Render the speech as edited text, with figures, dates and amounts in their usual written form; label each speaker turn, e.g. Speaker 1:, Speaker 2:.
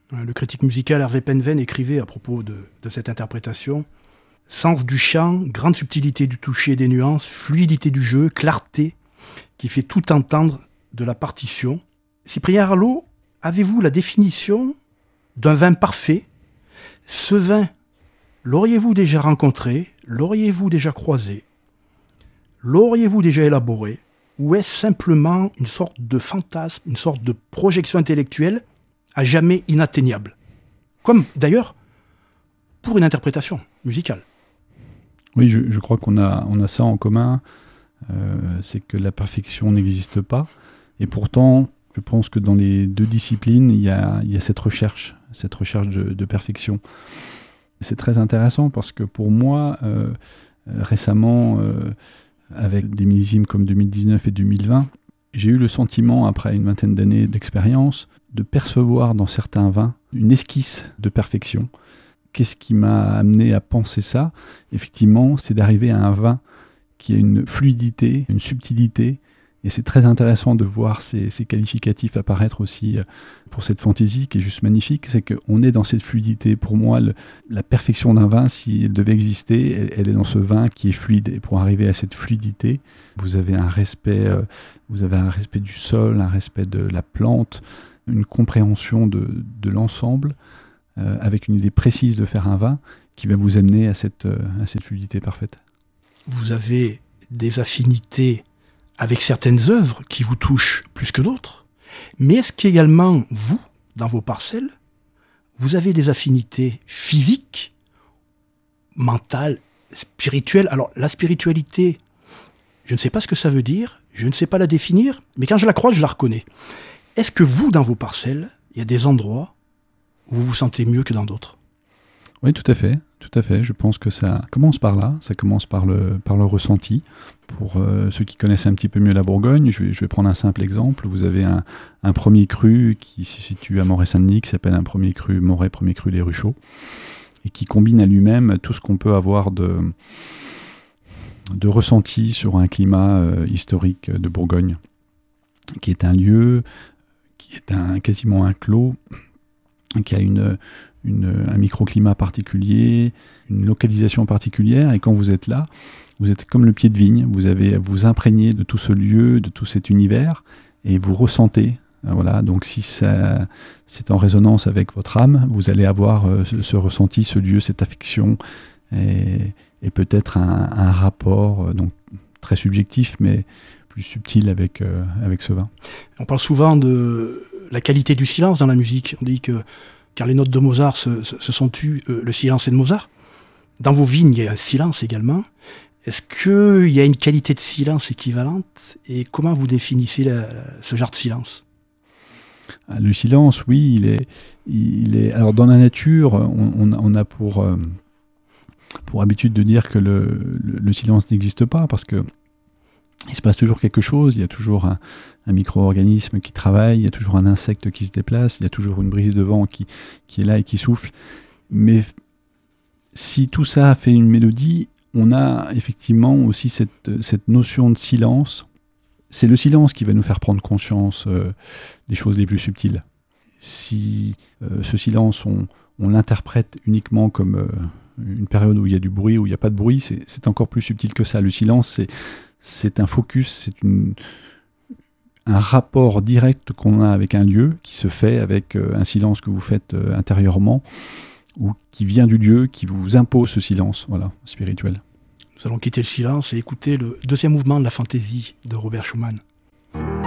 Speaker 1: Le critique musical Hervé Penven écrivait à propos de cette interprétation: sens du chant, grande subtilité du toucher et des nuances, fluidité du jeu, clarté, qui fait tout entendre de la partition. Cyprien Arlot, avez-vous la définition d'un vin parfait? Ce vin, l'auriez-vous déjà rencontré? L'auriez-vous déjà croisé? L'auriez-vous déjà élaboré? Ou est-ce simplement une sorte de fantasme, une sorte de projection intellectuelle à jamais inatteignable? Comme d'ailleurs pour une interprétation musicale.
Speaker 2: Oui, je crois qu'on a ça en commun, c'est que la perfection n'existe pas. Et pourtant, je pense que dans les deux disciplines, il y a cette recherche de perfection. C'est très intéressant parce que pour moi, récemment, avec des millésimes comme 2019 et 2020, j'ai eu le sentiment, après une vingtaine d'années d'expérience, de percevoir dans certains vins une esquisse de perfection. Qu'est-ce qui m'a amené à penser ça? Effectivement, c'est d'arriver à un vin qui a une fluidité, une subtilité, et c'est très intéressant de voir ces qualificatifs apparaître aussi pour cette fantaisie qui est juste magnifique. C'est qu'on est dans cette fluidité. Pour moi, la perfection d'un vin, si elle devait exister, elle est dans ce vin qui est fluide. Et pour arriver à cette fluidité, vous avez un respect du sol, un respect de la plante, une compréhension de l'ensemble, avec une idée précise de faire un vin qui va vous amener à cette fluidité parfaite.
Speaker 1: Vous avez des affinités avec certaines œuvres qui vous touchent plus que d'autres, mais est-ce qu'également, vous, dans vos parcelles, vous avez des affinités physiques, mentales, spirituelles? Alors, la spiritualité, je ne sais pas ce que ça veut dire, je ne sais pas la définir, mais quand je la croise, je la reconnais. Est-ce que vous, dans vos parcelles, il y a des endroits où vous vous sentez mieux que dans d'autres?
Speaker 2: Oui, tout à fait. Je pense que ça commence par là, ça commence par le ressenti. Pour ceux qui connaissent un petit peu mieux la Bourgogne, je vais prendre un simple exemple. Vous avez un premier cru qui se situe à Moret-Saint-Denis, qui s'appelle un premier cru Moret, premier cru Les Ruchots, et qui combine à lui-même tout ce qu'on peut avoir de ressenti sur un climat historique de Bourgogne, qui est un lieu, qui est quasiment un clos, qui a un microclimat particulier, une localisation particulière, et quand vous êtes là, vous êtes comme le pied de vigne, vous avez à vous imprégner de tout ce lieu, de tout cet univers, et vous ressentez. Voilà, donc si c'est en résonance avec votre âme, vous allez avoir ce ressenti, ce lieu, cette affection, et peut-être un rapport donc très subjectif, mais plus subtil avec ce vin.
Speaker 1: On parle souvent de la qualité du silence dans la musique. On dit que car les notes de Mozart se sont tues, le silence est de Mozart. Dans vos vignes, il y a un silence également. Est-ce qu'il y a une qualité de silence équivalente? Et comment vous définissez ce genre de silence?
Speaker 2: Le silence, oui, il est. Alors dans la nature, on a pour habitude de dire que le silence n'existe pas, parce que il se passe toujours quelque chose, il y a toujours un micro-organisme qui travaille, il y a toujours un insecte qui se déplace, il y a toujours une brise de vent qui est là et qui souffle. Mais si tout ça fait une mélodie, on a effectivement aussi cette notion de silence. C'est le silence qui va nous faire prendre conscience des choses les plus subtiles. Si ce silence, on l'interprète uniquement comme une période où il y a du bruit, où il n'y a pas de bruit, c'est encore plus subtil que ça. Le silence, c'est un focus, c'est un rapport direct qu'on a avec un lieu qui se fait avec un silence que vous faites intérieurement ou qui vient du lieu, qui vous impose ce silence, voilà, spirituel.
Speaker 1: Nous allons quitter le silence et écouter le deuxième mouvement de la fantaisie de Robert Schumann.